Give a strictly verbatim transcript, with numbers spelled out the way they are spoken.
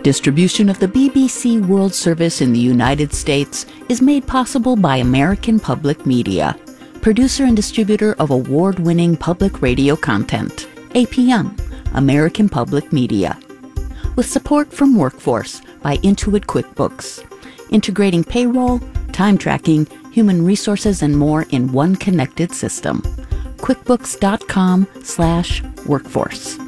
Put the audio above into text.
Distribution of the B B C World Service in the United States is made possible by American Public Media, producer and distributor of award-winning public radio content, A P M, American Public Media. With support from Workforce by Intuit QuickBooks, integrating payroll, time tracking, human resources, and more in one connected system. QuickBooks dot com slash workforce.